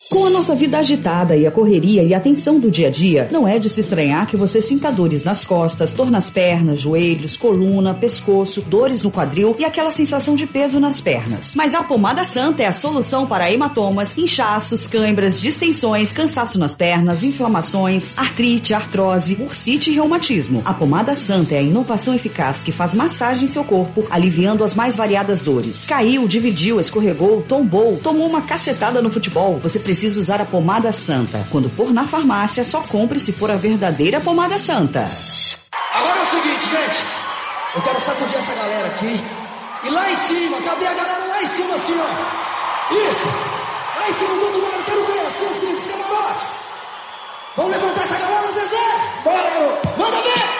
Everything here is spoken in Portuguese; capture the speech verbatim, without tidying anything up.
Com a nossa vida agitada e a correria e a tensão do dia a dia, não é de se estranhar que você sinta dores nas costas, dor nas pernas, joelhos, coluna, pescoço, dores no quadril e aquela sensação de peso nas pernas. Mas a Pomada Santa é a solução para hematomas, inchaços, câimbras, distensões, cansaço nas pernas, inflamações, artrite, artrose, bursite e reumatismo. A Pomada Santa é a inovação eficaz que faz massagem em seu corpo, aliviando as mais variadas dores. Caiu, dividiu, escorregou, tombou, tomou uma cacetada no futebol. Você precisa Precisa usar a Pomada Santa. Quando for na farmácia, só compre se for a verdadeira Pomada Santa. Agora é o seguinte, gente. Eu quero sacudir essa galera aqui. E lá em cima, cadê a galera lá em cima, assim, ó? Isso. Lá em cima do outro lado, quero ver, assim, assim, os camarotes. Vamos levantar essa galera, Zezé? Bora, garoto. Manda ver.